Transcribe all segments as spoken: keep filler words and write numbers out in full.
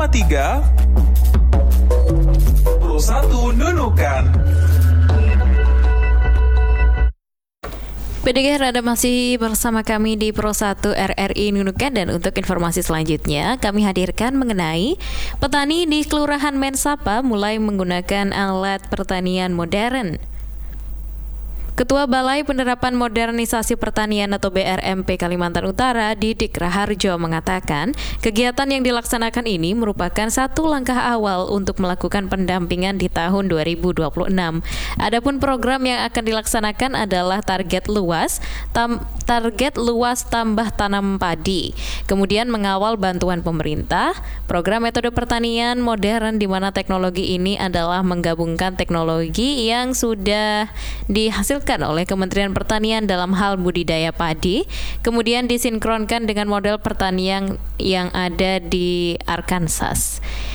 tiga Pro satu Nunukan. Pendengar, Anda masih bersama kami di Pro satu R R I Nunukan, dan untuk informasi selanjutnya kami hadirkan mengenai petani di Kelurahan Mensapa mulai menggunakan alat pertanian modern. Ketua Balai Penerapan Modernisasi Pertanian atau B R M P Kalimantan Utara, Didik Raharjo, mengatakan kegiatan yang dilaksanakan ini merupakan satu langkah awal untuk melakukan pendampingan di tahun dua ribu dua puluh enam. Adapun program yang akan dilaksanakan adalah target luas, tam, target luas tambah tanam padi, kemudian mengawal bantuan pemerintah, program metode pertanian modern di mana teknologi ini adalah menggabungkan teknologi yang sudah dihasilkan oleh Kementerian Pertanian dalam hal budidaya padi, kemudian disinkronkan dengan model pertanian yang ada di Arkansas.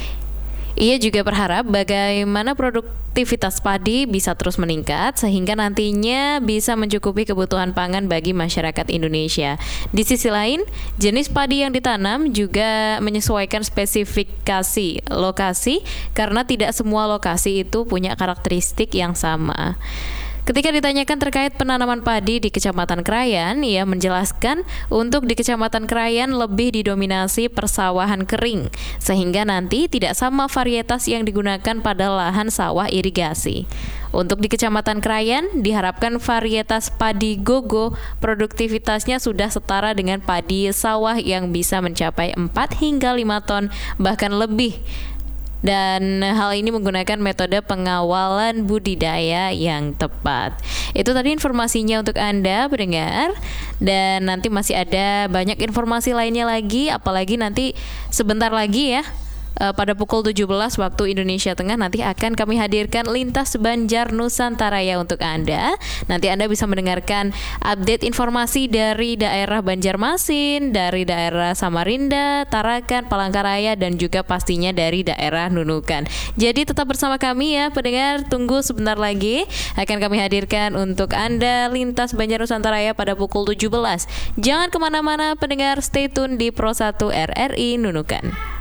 Ia juga berharap bagaimana produktivitas padi bisa terus meningkat sehingga nantinya bisa mencukupi kebutuhan pangan bagi masyarakat Indonesia. Di sisi lain, jenis padi yang ditanam juga menyesuaikan spesifikasi lokasi karena tidak semua lokasi itu punya karakteristik yang sama. Ketika ditanyakan terkait penanaman padi di Kecamatan Krayan, ia menjelaskan untuk di Kecamatan Krayan lebih didominasi persawahan kering, sehingga nanti tidak sama varietas yang digunakan pada lahan sawah irigasi. Untuk di Kecamatan Krayan, diharapkan varietas padi gogo produktivitasnya sudah setara dengan padi sawah yang bisa mencapai empat hingga lima ton, bahkan lebih. Dan hal ini menggunakan metode pengawalan budidaya yang tepat. Itu tadi informasinya untuk Anda pendengar. Dan nanti masih ada banyak informasi lainnya lagi, apalagi nanti sebentar lagi ya, pada pukul tujuh belas waktu Indonesia Tengah nanti akan kami hadirkan Lintas Banjar Nusantara ya untuk Anda. Nanti Anda bisa mendengarkan update informasi dari daerah Banjarmasin, dari daerah Samarinda, Tarakan, Palangkaraya, dan juga pastinya dari daerah Nunukan. Jadi tetap bersama kami ya pendengar, tunggu sebentar lagi akan kami hadirkan untuk Anda Lintas Banjar Nusantara ya pada pukul tujuh belas. Jangan kemana-mana pendengar, stay tune di Pro satu R R I Nunukan.